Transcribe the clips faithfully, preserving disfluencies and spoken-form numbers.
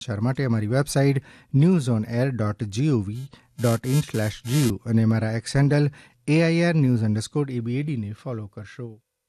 સમાચાર માટે અમારી website news on air dot GOV dot in slash GU અને અમારા x handle AIR news underscore એબીએડીને follow કરશો.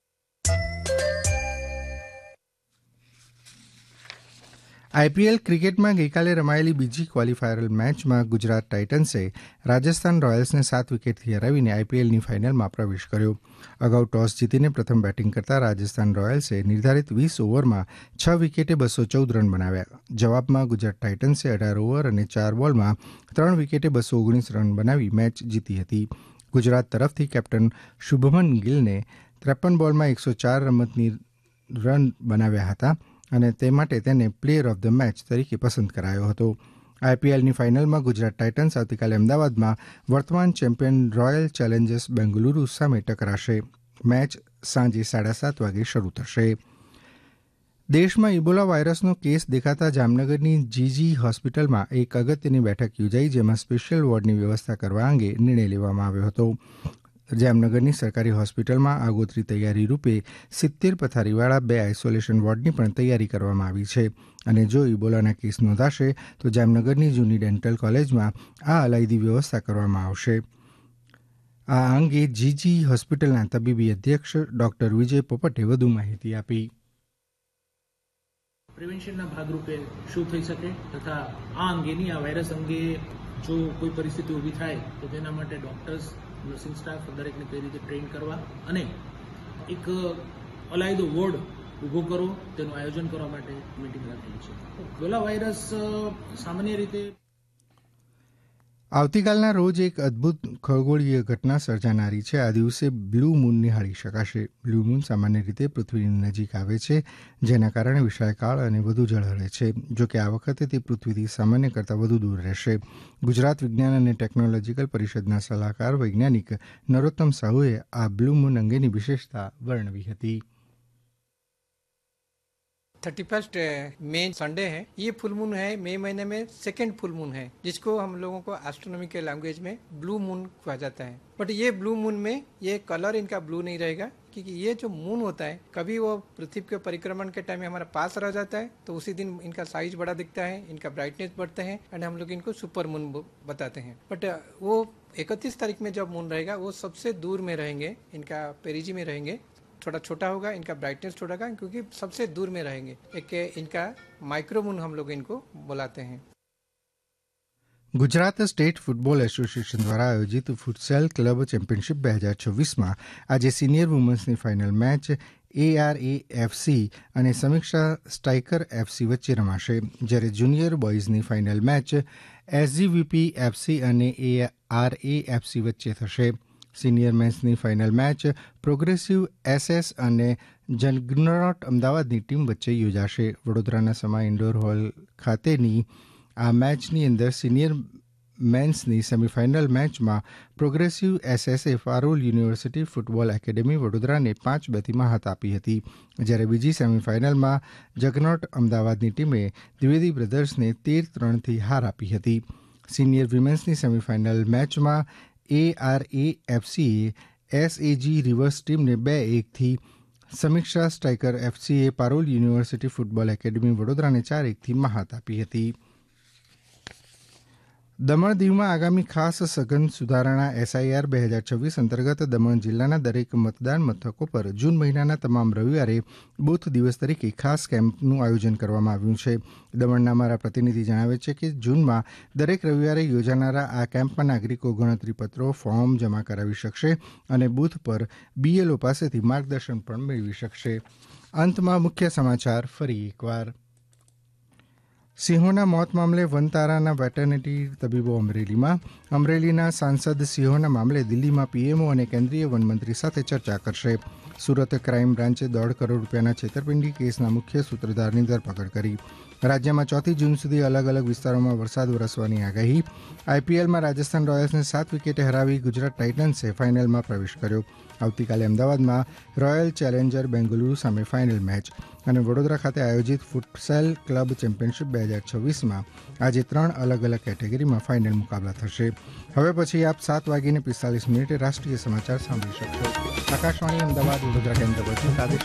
આઈપીએલ ક્રિકેટમાં ગઈકાલે રમાયેલી બીજી ક્વોલિફાયર મેચમાં ગુજરાત ટાઇટન્સે રાજસ્થાન રોયલ્સને સાત વિકેટથી હરાવીને આઈપીએલની ફાઇનલમાં પ્રવેશ કર્યો. અગાઉ ટોસ જીતીને પ્રથમ બેટિંગ કરતા રાજસ્થાન રોયલ્સે નિર્ધારિત વીસ ઓવરમાં છ વિકેટે બસો ચૌદ રન બનાવ્યા. જવાબમાં ગુજરાત ટાઇટન્સે અઢાર ઓવર અને ચાર બોલમાં ત્રણ વિકેટે બસો ઓગણીસ રન બનાવી મેચ જીતી હતી. ગુજરાત તરફથી કેપ્ટન શુભમન ગિલને ત્રેપન બોલમાં એકસો ચાર રમતની રન બનાવ્યા હતા અને તે માટે તેને પ્લેયર ઓફ ધ મેચ તરીકે પસંદ કરાયો હતો. આઈપીએલની ફાઇનલમાં ગુજરાત ટાઇટન્સ આવતીકાલે અમદાવાદમાં વર્તમાન ચેમ્પિયન રોયલ ચેલેન્જર્સ બેંગલુરુ સામે ટકરાશે. મેચ સાંજે સાડા સાત વાગે શરૂ થશે. દેશમાં ઇબોલા વાયરસનો કેસ દેખાતા જામનગરની જીજી હોસ્પિટલમાં એક અગત્યની બેઠક યોજાઈ, જેમાં સ્પેશિયલ વોર્ડની વ્યવસ્થા કરવા અંગે નિર્ણય લેવામાં આવ્યો હતો. જામનગરની સરકારી હોસ્પિટલમાં આગોતરી તૈયારી રૂપે સિત્તેર પથારીવાળા બે આઇસોલેશન વોર્ડની પણ તૈયારી કરવામાં આવી છે અને જો ઇબોલાના કેસ નોંધાશે તો જામનગરની જૂની ડેન્ટલ કોલેજમાં આ અલાયદી વ્યવસ્થા કરવામાં આવશે. આ અંગે જીજી હોસ્પિટલના તબીબી અધ્યક્ષ ડોક્ટર વિજય પોપટે વધુ માહિતી આપી. પ્રિવેન્શનના ભાગરૂપે શું થઈ શકે તથા આ અંગેની આ વાયરસ અંગે જો કોઈ પરિસ્થિતિ ઊભી થાય તો તેના માટે ડોક્ટર્સ, નર્સિંગ સ્ટાફ દરેકને કઈ રીતે ટ્રેન કરવા અને એક અલાયદો વોર્ડ ઊભો કરો તેનું આયોજન કરવા માટે મીટિંગ રાખેલી છે. ઇબોલા વાયરસ સામાન્ય રીતે આવતીકાલના રોજ એક અદભુત ખગોળીય ઘટના સર્જાનારી છે. આ દિવસે બ્લુ મૂન નિહાળી શકાશે. બ્લુ મૂન સામાન્ય રીતે પૃથ્વીની નજીક આવે છે, જેના કારણે વિશાળકાળ અને વધુ ઝળહળે છે. જોકે આ વખતે તે પૃથ્વીથી સામાન્ય કરતાં વધુ દૂર રહેશે. ગુજરાત વિજ્ઞાન અને ટેકનોલોજીકલ પરિષદના સલાહકાર વૈજ્ઞાનિક નરોત્તમ સાહુએ આ બ્લુ મૂન અંગેની વિશેષતા વર્ણવી હતી. थर्टी फर्स्ट मई संडे है. ये फुल मून है मई महीने में सेकेंड फुल मून है, जिसको हम लोगों को एस्ट्रोनॉमी के लैंग्वेज में ब्लू मून कहा जाता है. बट ये ब्लू मून में ये कलर इनका ब्लू नहीं रहेगा, क्योंकि ये जो मून होता है कभी वो पृथ्वी के परिक्रमण के टाइम में हमारा पास रह जाता है तो उसी दिन इनका साइज बड़ा दिखता है, इनका ब्राइटनेस बढ़ता है एंड हम लोग इनको सुपर मून बताते हैं. बट वो इकतीस तारीख में जब मून रहेगा वो सबसे दूर में रहेंगे, इनका पेरिजी में रहेंगे, थोड़ा छोटा होगा, इनका ब्राइटनेस छोटा होगा क्योंकि सबसे दूर में रहेंगे. एक इनका माइक्रो मून हम लोग इनको बुलाते हैं. ગુજરાત સ્ટેટ ફૂટબોલ એસોસિએશન દ્વારા આયોજિત ફૂટસેલ ક્લબ ચેમ્પિયનશિપ બે હજાર છવ્વીસમાં આજે સિનિયર વુમન્સની ફાઇનલ મેચ એઆરએએફસી અને સમીક્ષા સ્ટ્રાઇકર એફસી વચ્ચે રમાશે, જ્યારે junior બોયઝની final match SGVP FC અને એઆરએએફસી વચ્ચે થશે. Senior મેન્સની final match progressive SS અને જગરનોટ અમદાવાદની ટીમ વચ્ચે યોજાશે. વડોદરાના સમા ઇન્ડોર હોલ ખાતેની આ મેચની અંદર સિનિયર મેન્સની સેમીફાઇનલ મેચમાં progressive એસએસે Parul university football academy વડોદરાને પાંચ બેથી માત આપી હતી, જ્યારે બીજી સેમીફાઇનલમાં જગરનોટ અમદાવાદની ટીમે દ્વિવેદી બ્રધર્સને તેર ત્રણથી હાર આપી હતી. સિનિયર વિમેન્સની સેમીફાઇનલ મેચમાં એઆરએએફસીએ એસએજી રિવર્સ ટીમને બે એકથી, સમીક્ષા striker એફસીએ Parul university football academy વડોદરાને ચાર એકથી માત આપી હતી. દમણ દીવમાં આગામી ખાસ સઘન સુધારણા એસઆઈઆર બે હજાર છવ્વીસ અંતર્ગત દમણ જિલ્લાના દરેક મતદાન મથકો પર જૂન મહિનાના તમામ રવિવારે બૂથ દિવસ તરીકે ખાસ કેમ્પનું આયોજન કરવામાં આવ્યું છે. દમણના અમારા પ્રતિનિધિ જણાવે છે કે જૂનમાં દરેક રવિવારે યોજાનારા આ કેમ્પમાં નાગરિકો ગણતરીપત્રો ફોર્મ જમા કરાવી શકશે અને બૂથ પર બીએલઓ પાસેથી માર્ગદર્શન પણ મેળવી શકશે. અંતમાં મુખ્ય સમાચાર ફરી એકવાર. સિંહોના મોત મામલે વનતારાના વેટરનિટી તબીબો અમરેલીમાં. અમરેલીના સાંસદ સિંહોના મામલે દિલ્હીમાં પીએમઓ અને કેન્દ્રીય વનમંત્રી સાથે ચર્ચા કરશે. સુરત ક્રાઇમ બ્રાન્ચે દોઢ કરોડ રૂપિયાના છેતરપિંડી કેસના મુખ્ય સૂત્રધારની ધરપકડ કરી. રાજ્યમાં ચોથી જૂન સુધી અલગ અલગ વિસ્તારોમાં વરસાદ વરસવાની આગાહી. આઈપીએલમાં રાજસ્થાન રોયલ્સને સાત વિકેટે હરાવી ગુજરાત ટાઇટન્સે ફાઇનલમાં પ્રવેશ કર્યો. આવતીકાલે અમદાવાદમાં રોયલ ચેલેન્જર બેંગલુરુ સામે ફાઇનલ મેચ અને વડોદરા ખાતે આયોજિત ફૂટસેલ ક્લબ ચેમ્પિયનશિપ બે હજાર છવ્વીસમાં આજે ત્રણ અલગ અલગ કેટેગરીમાં ફાઇનલ મુકાબલા થશે. હવે પછી આપ સાત વાગીને પિસ્તાલીસ મિનિટે રાષ્ટ્રીય સમાચાર સાંભળી શકશો. આકાશવાણી અમદાવાદ વડોદરા કેન્દ્ર પરથી